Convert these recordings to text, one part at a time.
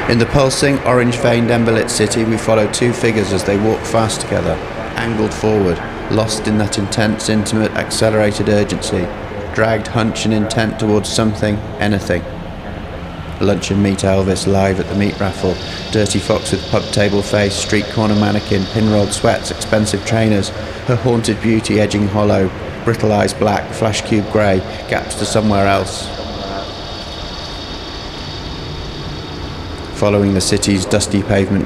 In the pulsing, orange-veined, ember-lit city, we follow two figures as they walk fast together, angled forward, lost in that intense, intimate, accelerated urgency, dragged hunch and intent towards something, anything. Lunch and meet Elvis live at the meat raffle, dirty fox with pub table face, street corner mannequin, pin-rolled sweats, expensive trainers, her haunted beauty edging hollow, brittle eyes black, flash cube grey, gaps to somewhere else. Following the city's dusty pavement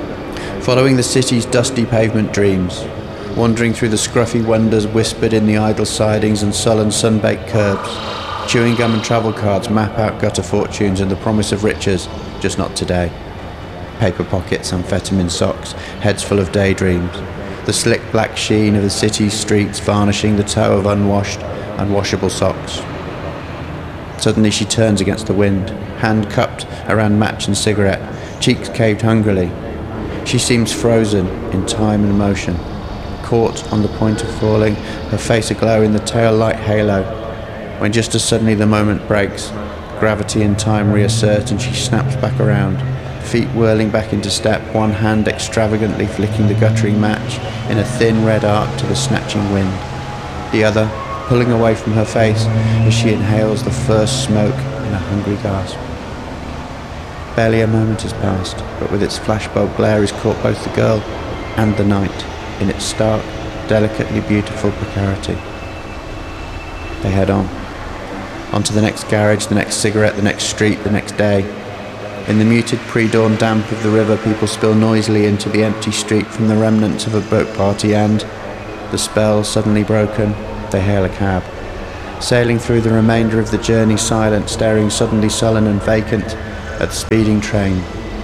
dreams, wandering through the scruffy wonders whispered in the idle sidings and sullen sun-baked curbs. Chewing gum and travel cards map out gutter fortunes and the promise of riches, just not today. Paper pockets, amphetamine socks, heads full of daydreams. The slick black sheen of the city's streets varnishing the toe of unwashable socks. Suddenly she turns against the wind, hand cupped around match and cigarette, cheeks caved hungrily. She seems frozen in time and motion, caught on the point of falling, her face aglow in the tail light halo, when just as suddenly the moment breaks, gravity and time reassert and she snaps back around, feet whirling back into step, one hand extravagantly flicking the guttering match in a thin red arc to the snatching wind, the other pulling away from her face as she inhales the first smoke in a hungry gasp. Barely a moment has passed, but with its flashbulb glare is caught both the girl and the night in its stark, delicately beautiful precarity. They head on to the next garage, the next cigarette, the next street, the next day. In the muted pre-dawn damp of the river, people spill noisily into the empty street from the remnants of a boat party and, the spell suddenly broken, they hail a cab. Sailing through the remainder of the journey silent, staring suddenly sullen and vacant at the speeding train.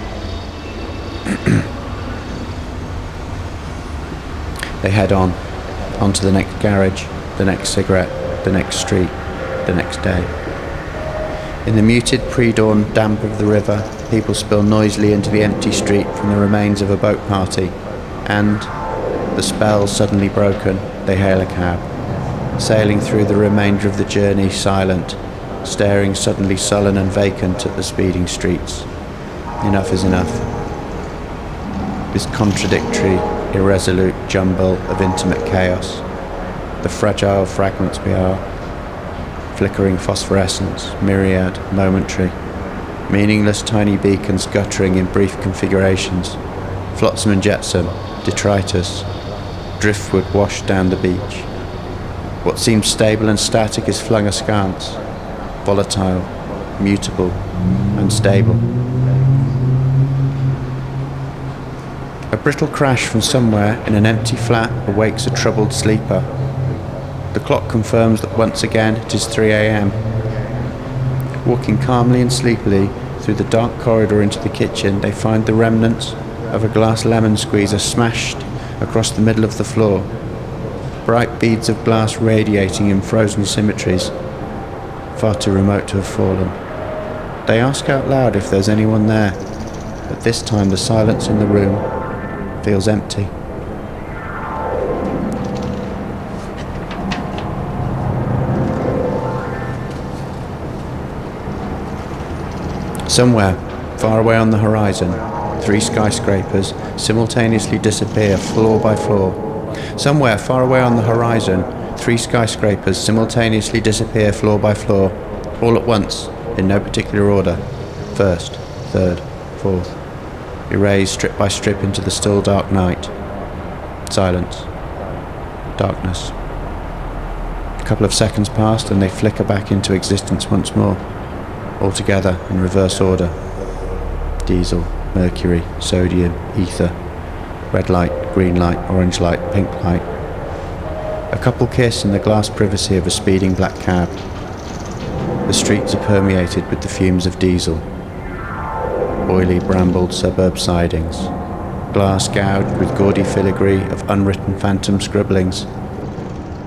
They head on to the next garage, the next cigarette, the next street, the next day. In the muted pre-dawn damp of the river, people spill noisily into the empty street from the remains of a boat party, and, the spell suddenly broken, they hail a cab. Sailing through the remainder of the journey silent, staring suddenly sullen and vacant at the speeding streets. Enough is enough. This contradictory, irresolute jumble of intimate chaos, the fragile fragments we are, flickering phosphorescence, myriad, momentary, meaningless tiny beacons guttering in brief configurations, flotsam and jetsam, detritus, driftwood washed down the beach. What seems stable and static is flung askance, volatile, mutable, unstable. A brittle crash from somewhere in an empty flat awakes a troubled sleeper. The clock confirms that once again it is 3 a.m. Walking calmly and sleepily through the dark corridor into the kitchen, they find the remnants of a glass lemon squeezer smashed across the middle of the floor, bright beads of glass radiating in frozen symmetries, far too remote to have fallen. They ask out loud if there's anyone there, but this time the silence in the room feels empty. Somewhere, far away on the horizon, 3 skyscrapers simultaneously disappear floor by floor. Somewhere, far away on the horizon, 3 skyscrapers simultaneously disappear floor by floor, all at once, in no particular order. First, third, fourth. Erased strip by strip into the still dark night. Silence. Darkness. A couple of seconds passed and they flicker back into existence once more. All together in reverse order. Diesel, mercury, sodium, ether, red light, green light, orange light, pink light. A couple kiss in the glass privacy of a speeding black cab. The streets are permeated with the fumes of diesel. Oily, brambled suburb sidings. Glass gouged with gaudy filigree of unwritten phantom scribblings